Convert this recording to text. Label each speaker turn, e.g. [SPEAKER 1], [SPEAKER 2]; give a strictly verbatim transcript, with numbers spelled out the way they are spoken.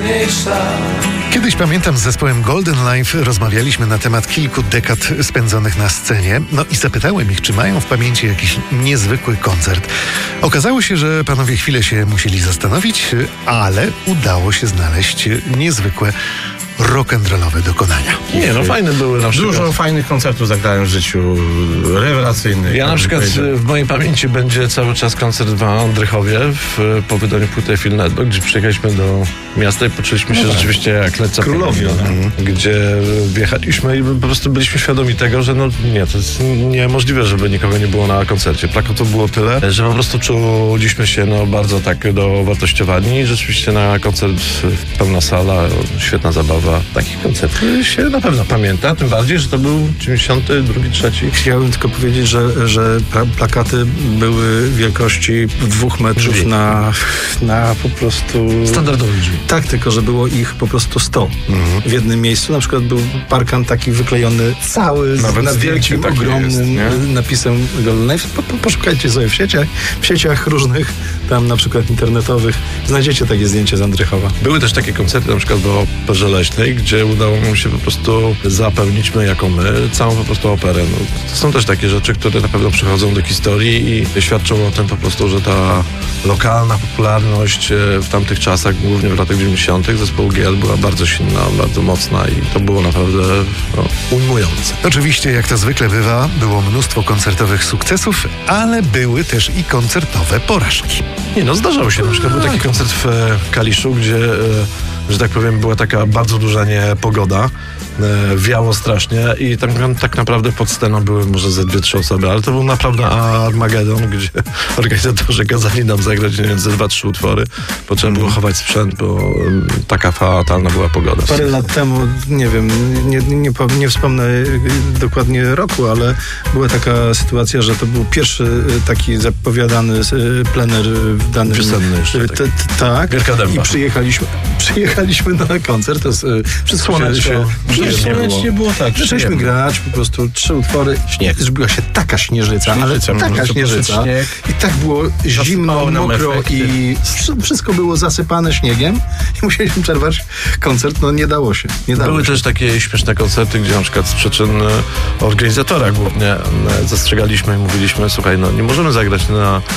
[SPEAKER 1] najpiękniejsza.
[SPEAKER 2] Kiedyś, pamiętam, z zespołem Golden Life rozmawialiśmy na temat kilku dekad spędzonych na scenie. No i zapytałem ich, czy mają w pamięci jakiś niezwykły koncert. Okazało się, że panowie chwilę się musieli zastanowić, ale udało się znaleźć niezwykłe rock'n'rollowe dokonania.
[SPEAKER 3] Nie, no fajne były na przykład.
[SPEAKER 4] Dużo fajnych koncertów zagrałem w życiu, rewelacyjnych.
[SPEAKER 3] Ja na przykład w mojej pamięci będzie cały czas koncert w Andrychowie w, po wydaniu płyty Feel Network, gdzie przyjechaliśmy do miasta i poczuliśmy się no tak. rzeczywiście jak lecca
[SPEAKER 4] królowie,
[SPEAKER 3] no. Gdzie wjechaliśmy i po prostu byliśmy świadomi tego, że no nie, to jest niemożliwe, żeby nikogo nie było na koncercie. Plakatów było tyle, że po prostu czuliśmy się no bardzo tak dowartościowani i rzeczywiście na koncert pełna sala, świetna zabawa. Takich koncertów się na pewno pamięta, tym bardziej, że to był dziewięćdziesiąty drugi, trzeci.
[SPEAKER 4] Chciałbym tylko powiedzieć, że, że plakaty były wielkości dwóch metrów na, na po prostu...
[SPEAKER 3] Standardowych drzwi.
[SPEAKER 4] Tak, tylko że było ich po prostu sto mhm. w jednym miejscu. Na przykład był parkan taki wyklejony cały z na wielkim, ogromnym jest, napisem Golden Life. Po, po, poszukajcie sobie w sieciach, w sieciach różnych, tam na przykład internetowych. Znajdziecie takie zdjęcie z Andrychowa.
[SPEAKER 3] Były też takie koncerty, na przykład w Operze Leśnej, gdzie udało nam się po prostu zapełnić my jako my całą po prostu operę. No, to są też takie rzeczy, które na pewno przychodzą do historii i świadczą o tym po prostu, że ta lokalna popularność w tamtych czasach, głównie w latach dziewięćdziesiątych zespołu G L była bardzo silna, bardzo mocna i to było naprawdę no, ujmujące.
[SPEAKER 2] Oczywiście, jak to zwykle bywa, było mnóstwo koncertowych sukcesów, ale były też i koncertowe porażki.
[SPEAKER 3] Nie no, zdarzało się. Na przykład był taki koncert w Kaliszu, gdzie że tak powiem, była taka bardzo duża niepogoda, e, wiało strasznie i tam, tak naprawdę pod sceną były może ze dwie, trzy osoby, ale to był naprawdę Armagedon, gdzie organizatorzy kazali nam zagrać, nie wiem, ze dwa, trzy utwory, bo trzeba było chować sprzęt, bo um, taka fatalna była pogoda.
[SPEAKER 4] Parę lat temu, nie wiem, nie, nie, nie, nie wspomnę dokładnie roku, ale była taka sytuacja, że to był pierwszy taki zapowiadany plener w danym...
[SPEAKER 3] Wiosenny jeszcze.
[SPEAKER 4] T, t, tak.
[SPEAKER 3] Wielka Dęba.
[SPEAKER 4] I przyjechaliśmy, przyjechaliśmy na koncert, to jest przed słoneczko.
[SPEAKER 3] Słonecznie
[SPEAKER 4] było tak. Zaczęliśmy grać, po prostu trzy utwory. Śnieg. Zrobiła się taka śnieżyca, śnieżyca ale taka śnieżyca. Śnieg. I tak było zimno, mokro i wszystko było zasypane śniegiem i musieliśmy przerwać koncert, no nie dało się. Nie dało
[SPEAKER 3] Były
[SPEAKER 4] się.
[SPEAKER 3] też takie śmieszne koncerty, gdzie na przykład z przyczyn organizatora głównie zastrzegaliśmy i mówiliśmy, słuchaj, no nie możemy zagrać na